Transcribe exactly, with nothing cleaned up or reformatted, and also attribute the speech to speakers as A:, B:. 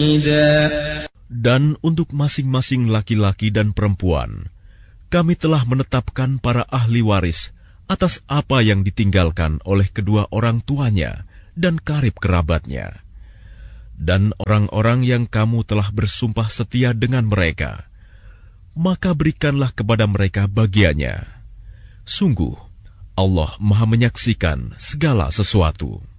A: حميدا.
B: Dan untuk masing-masing laki-laki dan perempuan, kami telah menetapkan para ahli waris atas apa yang ditinggalkan oleh kedua orang tuanya dan karib kerabatnya. Dan orang-orang yang kamu telah bersumpah setia dengan mereka, maka berikanlah kepada mereka bagiannya. Sungguh, Allah Maha menyaksikan segala sesuatu.